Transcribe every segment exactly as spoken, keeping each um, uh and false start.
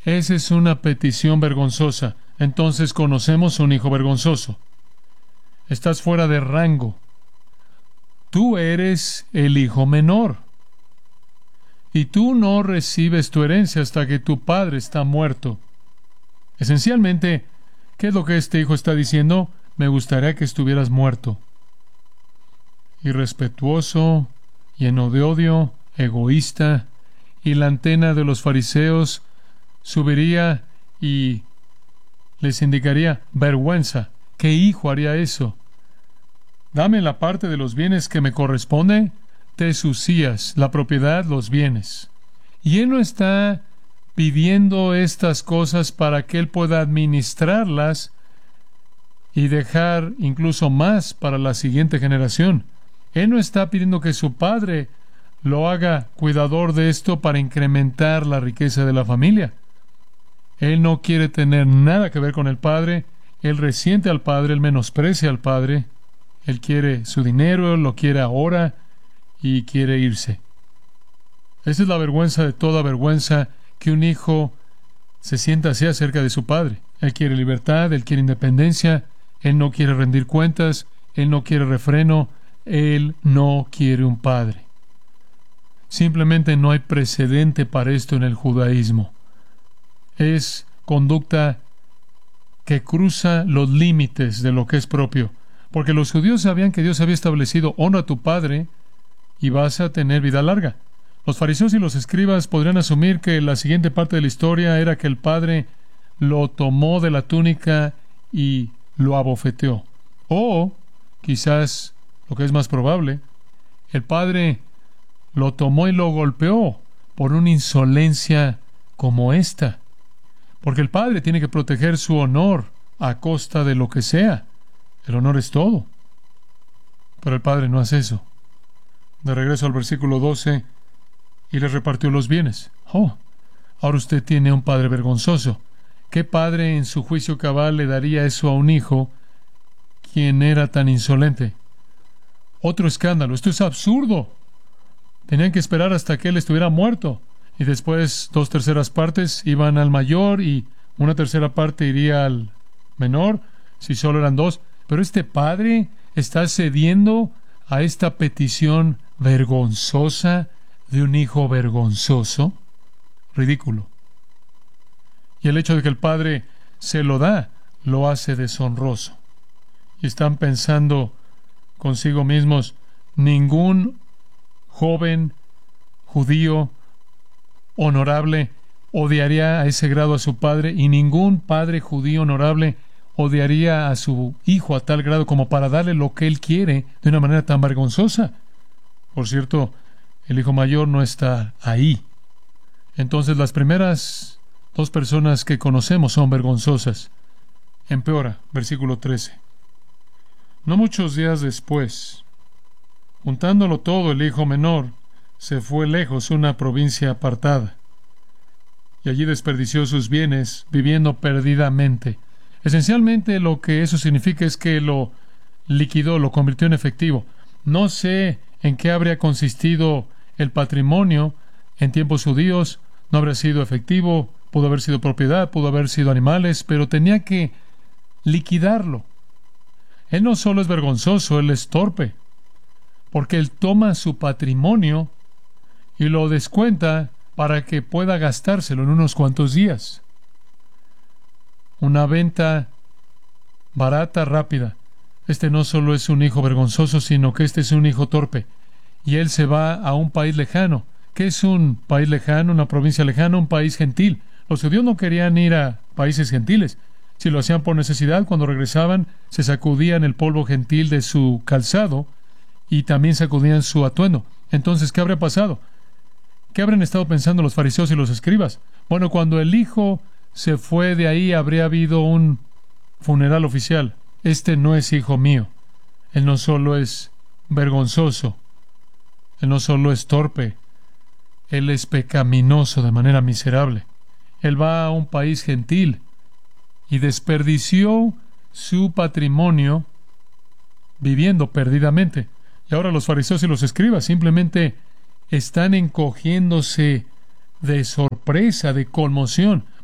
Esa es una petición vergonzosa. Entonces conocemos un hijo vergonzoso. Estás fuera de rango. Tú eres el hijo menor. Y tú no recibes tu herencia hasta que tu padre está muerto. Esencialmente, ¿qué es lo que este hijo está diciendo? Me gustaría que estuvieras muerto. Irrespetuoso, lleno de odio, egoísta, y la antena de los fariseos subiría y les indicaría vergüenza. ¿Qué hijo haría eso? Dame la parte de los bienes que me corresponde. Te sucías la propiedad, los bienes. Y él no está pidiendo estas cosas para que él pueda administrarlas y dejar incluso más para la siguiente generación. Él no está pidiendo que su padre lo haga cuidador de esto para incrementar la riqueza de la familia. Él no quiere tener nada que ver con el padre. Él resiente al padre, él menosprecia al padre. Él quiere su dinero, lo quiere ahora y quiere irse. Esa es la vergüenza de toda vergüenza, que un hijo se sienta así acerca de su padre. Él quiere libertad, él quiere independencia, él no quiere rendir cuentas, él no quiere refreno, él no quiere un padre. Simplemente no hay precedente para esto en el judaísmo. Es conducta que cruza los límites de lo que es propio. Porque los judíos sabían que Dios había establecido: honra a tu padre y vas a tener vida larga. Los fariseos y los escribas podrían asumir que la siguiente parte de la historia era que el padre lo tomó de la túnica y lo abofeteó. O, quizás, lo que es más probable, el padre lo tomó y lo golpeó por una insolencia como esta. Porque el padre tiene que proteger su honor a costa de lo que sea. El honor es todo. Pero el padre no hace eso. De regreso al versículo doce, y les repartió los bienes. Oh, ahora usted tiene un padre vergonzoso. ¿Qué padre en su juicio cabal le daría eso a un hijo quien era tan insolente? Otro escándalo. Esto es absurdo. Tenían que esperar hasta que él estuviera muerto. Y después dos terceras partes iban al mayor y una tercera parte iría al menor, si solo eran dos. Pero este padre está cediendo a esta petición vergonzosa de un hijo vergonzoso. Ridículo. Y el hecho de que el padre se lo da, lo hace deshonroso. Y están pensando consigo mismos: ningún joven judío honorable odiaría a ese grado a su padre, y ningún padre judío honorable odiaría a su hijo a tal grado como para darle lo que él quiere de una manera tan vergonzosa. Por cierto, el hijo mayor no está ahí. Entonces las primeras dos personas que conocemos son vergonzosas. Empeora, versículo trece. No muchos días después, juntándolo todo, el hijo menor se fue lejos a una provincia apartada, y allí desperdició sus bienes viviendo perdidamente. Esencialmente lo que eso significa es que lo liquidó, lo convirtió en efectivo. No sé en qué habría consistido el patrimonio en tiempos judíos. No habría sido efectivo, pudo haber sido propiedad, pudo haber sido animales, pero tenía que liquidarlo. Él no solo es vergonzoso, él es torpe, porque él toma su patrimonio y lo descuenta para que pueda gastárselo en unos cuantos días. Una venta barata, rápida. Este no solo es un hijo vergonzoso, sino que este es un hijo torpe. Y él se va a un país lejano. ¿Qué es un país lejano? Una provincia lejana, un país gentil. Los judíos no querían ir a países gentiles. Si lo hacían por necesidad, cuando regresaban, se sacudían el polvo gentil de su calzado y también sacudían su atuendo. Entonces, ¿qué habría pasado? ¿Qué habrían estado pensando los fariseos y los escribas? Bueno, cuando el hijo se fue de ahí, habría habido un funeral oficial. Este no es hijo mío. Él no solo es vergonzoso, él no solo es torpe, él es pecaminoso de manera miserable. Él va a un país gentil y desperdició su patrimonio viviendo perdidamente. Y ahora los fariseos y los escribas simplemente están encogiéndose de sorpresa, de conmoción,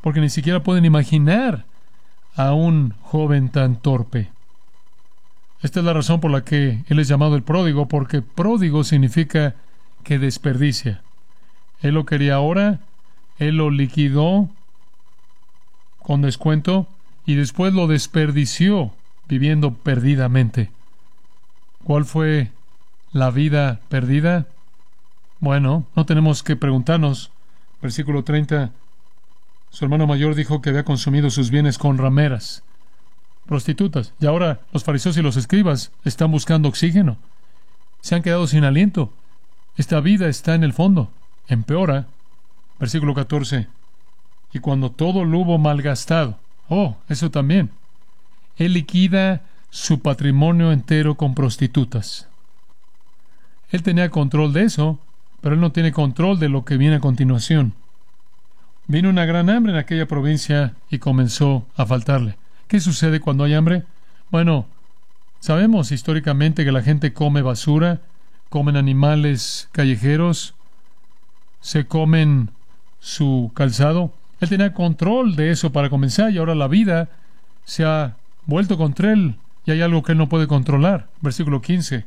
porque ni siquiera pueden imaginar a un joven tan torpe. Esta es la razón por la que él es llamado el pródigo, porque pródigo significa que desperdicia. Él lo quería ahora, él lo liquidó con descuento y después lo desperdició viviendo perdidamente. ¿Cuál fue la vida perdida? Bueno, no tenemos que preguntarnos. Versículo treinta. Su hermano mayor dijo que había consumido sus bienes con rameras, prostitutas. Y ahora los fariseos y los escribas están buscando oxígeno. Se han quedado sin aliento. Esta vida está en el fondo. Empeora. Versículo catorce. Y cuando todo lo hubo malgastado. Oh, eso también. Él liquida su patrimonio entero con prostitutas. Él tenía control de eso, pero él no tiene control de lo que viene a continuación. Vino una gran hambre en aquella provincia y comenzó a faltarle. ¿Qué sucede cuando hay hambre? Bueno, sabemos históricamente que la gente come basura, comen animales callejeros, se comen su calzado. Él tenía control de eso para comenzar y ahora la vida se ha vuelto contra él y hay algo que él no puede controlar. Versículo quince.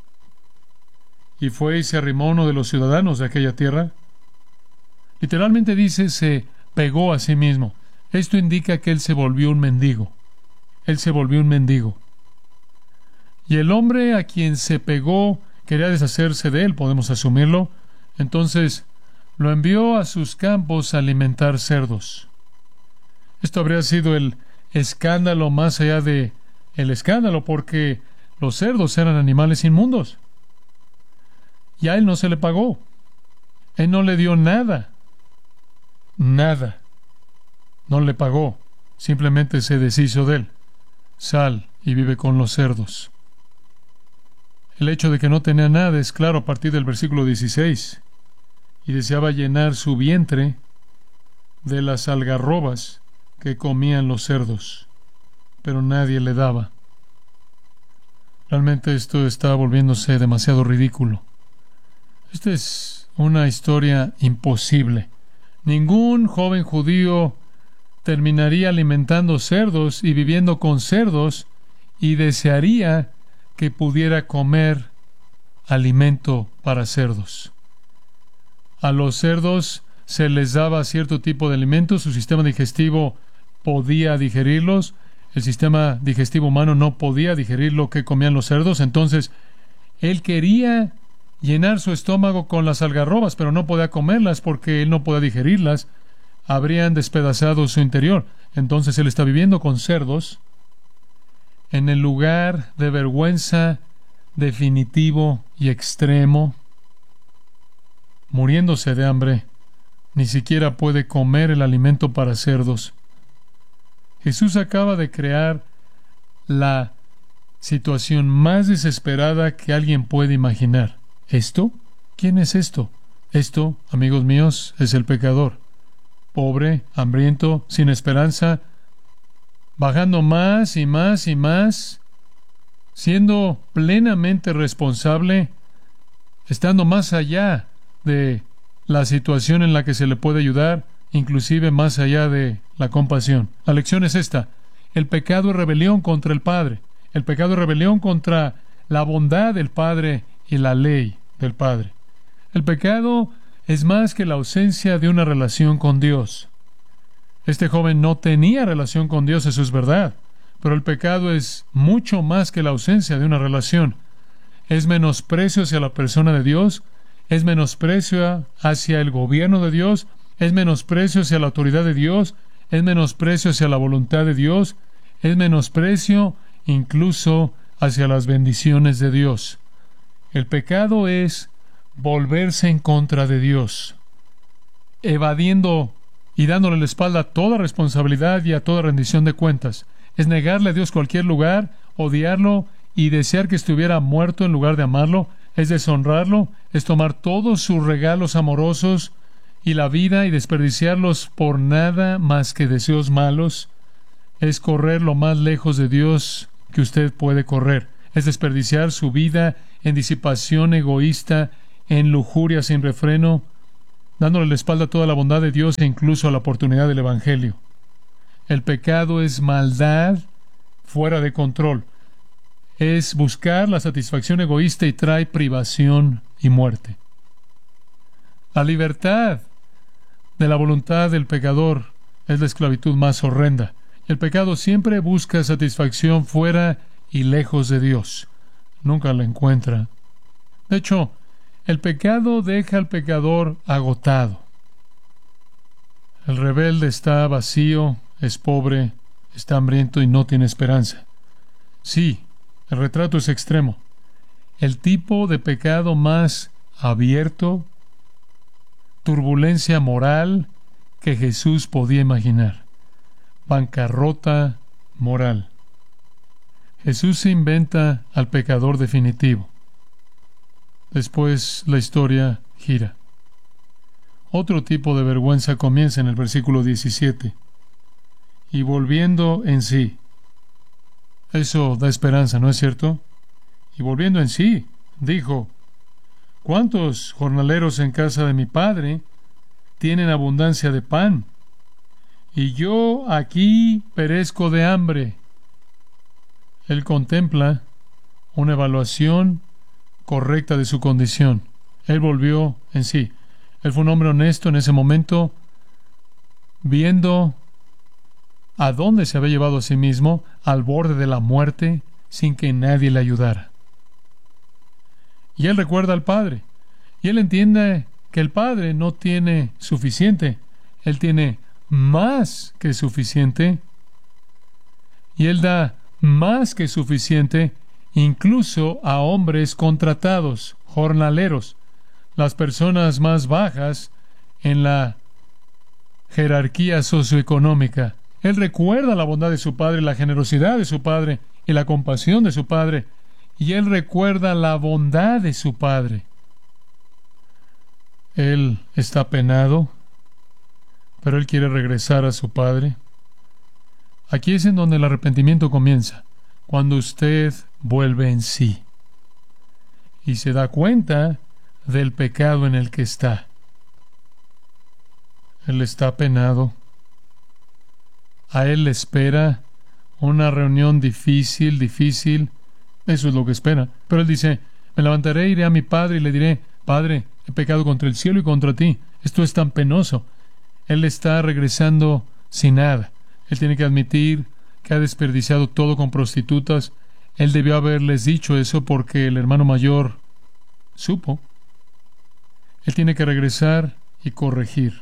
Y fue y se arrimó uno de los ciudadanos de aquella tierra. Literalmente dice, se pegó a sí mismo. Esto indica que él se volvió un mendigo. Él se volvió un mendigo. Y el hombre a quien se pegó quería deshacerse de él, podemos asumirlo. Entonces lo envió a sus campos a alimentar cerdos. Esto habría sido el escándalo más allá de el escándalo, porque los cerdos eran animales inmundos. Y a él no se le pagó. Él no le dio nada. Nada. No le pagó. Simplemente se deshizo de él. Sal y vive con los cerdos. El hecho de que no tenía nada es claro a partir del versículo dieciséis. Y deseaba llenar su vientre de las algarrobas que comían los cerdos, pero nadie le daba. Realmente esto está volviéndose demasiado ridículo. Esta es una historia imposible. Ningún joven judío terminaría alimentando cerdos y viviendo con cerdos y desearía que pudiera comer alimento para cerdos. A los cerdos se les daba cierto tipo de alimentos, su sistema digestivo podía digerirlos, el sistema digestivo humano no podía digerir lo que comían los cerdos, entonces él quería llenar su estómago con las algarrobas, pero no podía comerlas porque él no podía digerirlas, habrían despedazado su interior. Entonces él está viviendo con cerdos en el lugar de vergüenza definitivo y extremo, muriéndose de hambre. Ni siquiera puede comer el alimento para cerdos. Jesús acaba de crear la situación más desesperada que alguien puede imaginar. ¿Esto? ¿Quién es esto? Esto, amigos míos, es el pecador. Pobre, hambriento, sin esperanza, bajando más y más y más, siendo plenamente responsable, estando más allá de la situación en la que se le puede ayudar, inclusive más allá de la compasión. La lección es esta: el pecado es rebelión contra el Padre. El pecado es rebelión contra la bondad del Padre y la ley del Padre. El pecado es más que la ausencia de una relación con Dios. Este joven no tenía relación con Dios, eso es verdad, pero el pecado es mucho más que la ausencia de una relación. Es menosprecio hacia la persona de Dios, es menosprecio hacia el gobierno de Dios, es menosprecio hacia la autoridad de Dios, es menosprecio hacia la voluntad de Dios, es menosprecio incluso hacia las bendiciones de Dios. El pecado es volverse en contra de Dios, evadiendo y dándole la espalda a toda responsabilidad y a toda rendición de cuentas. Es negarle a Dios cualquier lugar, odiarlo y desear que estuviera muerto en lugar de amarlo. Es deshonrarlo, es tomar todos sus regalos amorosos y la vida y desperdiciarlos por nada más que deseos malos. Es correr lo más lejos de Dios que usted puede correr. Es desperdiciar su vida en disipación egoísta, en lujuria sin refreno. dándole la espalda a toda la bondad de Dios e incluso a la oportunidad del Evangelio. El pecado es maldad fuera de control. Es buscar la satisfacción egoísta y trae privación y muerte. La libertad de la voluntad del pecador es la esclavitud más horrenda. El pecado siempre busca satisfacción fuera y lejos de Dios. Nunca la encuentra. De hecho, el pecado deja al pecador agotado. El rebelde está vacío, es pobre, está hambriento y no tiene esperanza. Sí, el retrato es extremo. El tipo de pecado más abierto, turbulencia moral que Jesús podía imaginar. Bancarrota moral. Jesús se inventa al pecador definitivo. Después la historia gira. Otro tipo de vergüenza comienza en el versículo diecisiete. Y volviendo en sí. Eso da esperanza, ¿no es cierto? Y volviendo en sí, dijo: ¿cuántos jornaleros en casa de mi padre tienen abundancia de pan? Y yo aquí perezco de hambre. Él contempla una evaluación correcta de su condición. Él volvió en sí. Él fue un hombre honesto en ese momento, viendo a dónde se había llevado a sí mismo, al borde de la muerte, sin que nadie le ayudara. Y él recuerda al Padre. Y él entiende que el Padre no tiene suficiente. Él tiene más que suficiente. Y él da más que suficiente incluso a hombres contratados, jornaleros, las personas más bajas en la jerarquía socioeconómica. Él recuerda la bondad de su Padre, la generosidad de su Padre y la compasión de su Padre. Y él recuerda la bondad de su Padre. Él está penado, pero él quiere regresar a su Padre. Aquí es en donde el arrepentimiento comienza, cuando usted vuelve en sí y se da cuenta del pecado en el que está. Él está penado. A él le espera una reunión difícil, difícil. Eso es lo que espera. Pero él dice: me levantaré, iré a mi padre y le diré: Padre, he pecado contra el cielo y contra ti. Esto es tan penoso. Él está regresando sin nada. Él tiene que admitir que ha desperdiciado todo con prostitutas. Él debió haberles dicho eso porque el hermano mayor supo. Él tiene que regresar y corregir.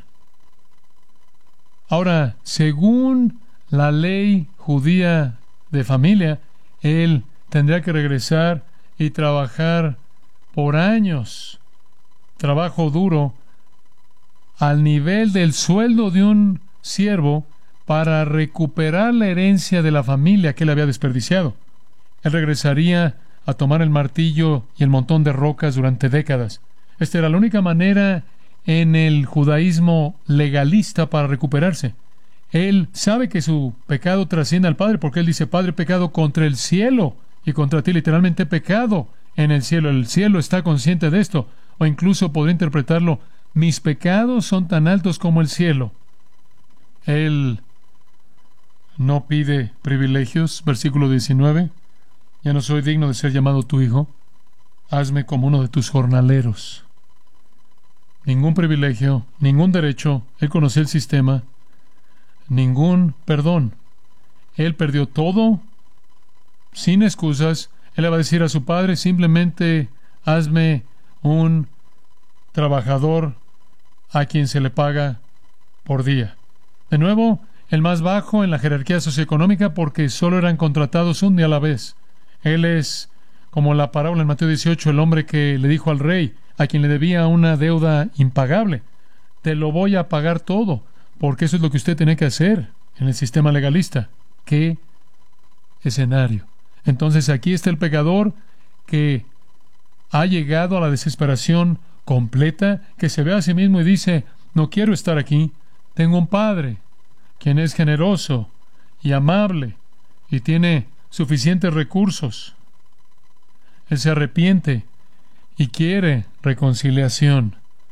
Ahora, según la ley judía de familia, él tendría que regresar y trabajar por años. Trabajo duro al nivel del sueldo de un siervo para recuperar la herencia de la familia que él había desperdiciado. Él regresaría a tomar el martillo y el montón de rocas durante décadas. Esta era la única manera en el judaísmo legalista para recuperarse. Él sabe que su pecado trasciende al Padre, porque él dice: Padre, he pecado contra el cielo y contra ti. Literalmente, he pecado en el cielo. El cielo está consciente de esto. O incluso podría interpretarlo: mis pecados son tan altos como el cielo. Él no pide privilegios. Versículo diecinueve. Ya no soy digno de ser llamado tu hijo. Hazme como uno de tus jornaleros. Ningún privilegio, ningún derecho. Él conocía el sistema. Ningún perdón. Él perdió todo, sin excusas. Él le va a decir a su padre: simplemente hazme un trabajador a quien se le paga por día. De nuevo, el más bajo en la jerarquía socioeconómica, porque solo eran contratados un día a la vez. Él es como la parábola en Mateo dieciocho, el hombre que le dijo al rey, a quien le debía una deuda impagable: te lo voy a pagar todo, porque eso es lo que usted tiene que hacer en el sistema legalista. ¡Qué escenario! Entonces aquí está el pecador que ha llegado a la desesperación completa, que se ve a sí mismo y dice: no quiero estar aquí. Tengo un Padre quien es generoso y amable y tiene suficientes recursos. Él se arrepiente y quiere reconciliación.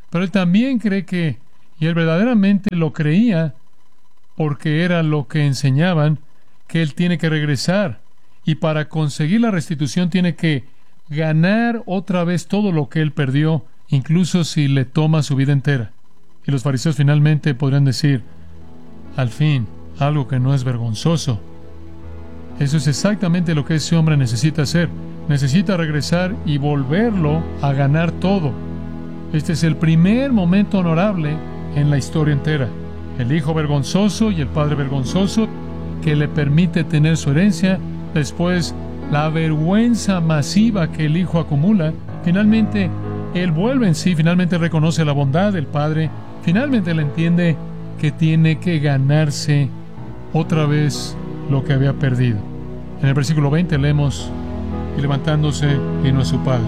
Pero él también cree que, y él verdaderamente lo creía, porque era lo que enseñaban, que él tiene que regresar. Y para conseguir la restitución tiene que ganar otra vez todo lo que él perdió, incluso si le toma su vida entera. Y los fariseos finalmente podrían decir, al fin, algo que no es vergonzoso. Eso es exactamente lo que ese hombre necesita hacer. Necesita regresar y volverlo a ganar todo. Este es el primer momento honorable en la historia entera. El hijo vergonzoso y el padre vergonzoso que le permite tener su herencia. Después, la vergüenza masiva que el hijo acumula. Finalmente, él vuelve en sí. Finalmente reconoce la bondad del padre. Finalmente le entiende que tiene que ganarse otra vez lo que había perdido. En el versículo veinte leemos, y levantándose vino a su padre.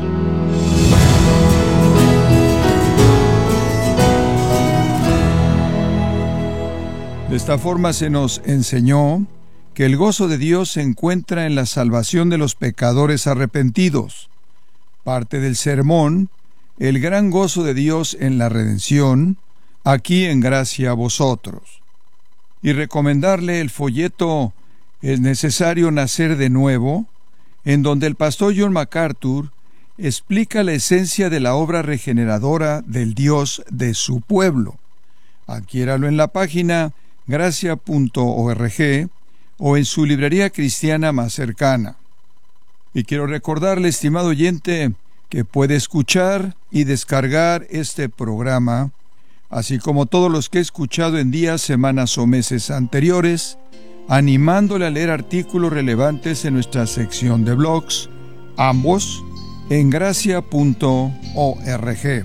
De esta forma se nos enseñó que el gozo de Dios se encuentra en la salvación de los pecadores arrepentidos. Parte del sermón, el gran gozo de Dios en la redención, aquí en gracia a vosotros. Y recomendarle el folleto Es necesario nacer de nuevo, en donde el pastor John MacArthur explica la esencia de la obra regeneradora del Dios de su pueblo. Adquiéralo en la página gracia punto org o en su librería cristiana más cercana. Y quiero recordarle, estimado oyente, que puede escuchar y descargar este programa, así como todos los que he escuchado en días, semanas o meses anteriores, animándole a leer artículos relevantes en nuestra sección de blogs, ambos en gracia punto org.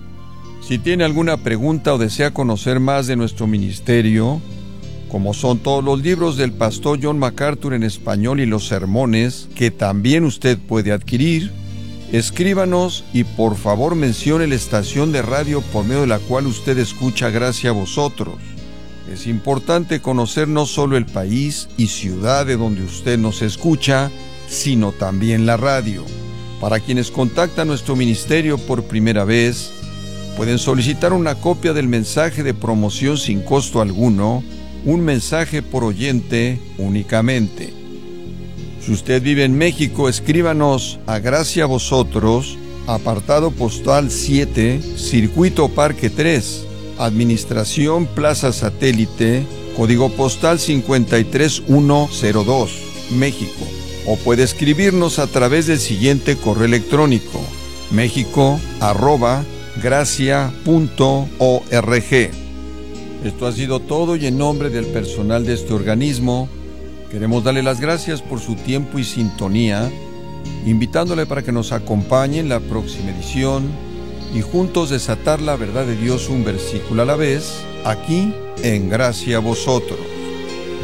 Si tiene alguna pregunta o desea conocer más de nuestro ministerio, como son todos los libros del pastor John MacArthur en español y los sermones que también usted puede adquirir, escríbanos y por favor mencione la estación de radio por medio de la cual usted escucha Gracia a Vosotros. Es importante conocer no solo el país y ciudad de donde usted nos escucha, sino también la radio. Para quienes contactan nuestro ministerio por primera vez, pueden solicitar una copia del mensaje de promoción sin costo alguno, un mensaje por oyente únicamente. Si usted vive en México, escríbanos a Gracia a Vosotros, apartado postal siete, Circuito Parque tres, Administración Plaza Satélite, código postal cincuenta y tres mil ciento dos, México. O puede escribirnos a través del siguiente correo electrónico, mexico arroba gracia punto org. Esto ha sido todo y en nombre del personal de este organismo, queremos darle las gracias por su tiempo y sintonía, invitándole para que nos acompañe en la próxima edición y juntos desatar la verdad de Dios un versículo a la vez, aquí en Gracia a Vosotros.